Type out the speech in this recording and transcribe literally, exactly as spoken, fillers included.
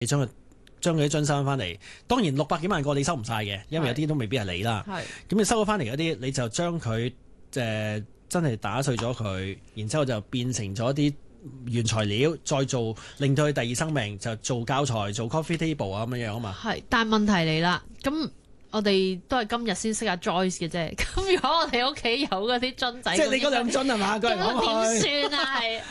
你將佢將佢啲樽收翻嚟。當然六百幾萬個你收唔晒嘅，因為有啲都未必係你啦。咁你收咗翻嚟嗰啲，你就將佢誒真係打碎咗佢，然之後就變成咗啲原材料，再做令到佢第二生命，就做膠材、做 coffee table 啊咁樣樣啊嘛。 係，但係問題嚟啦，咁我哋都係今日先識阿 Joyce 嘅啫。咁如果我哋屋企有嗰啲樽仔， 即係你嗰兩樽係嘛？佢係講點算啊？係。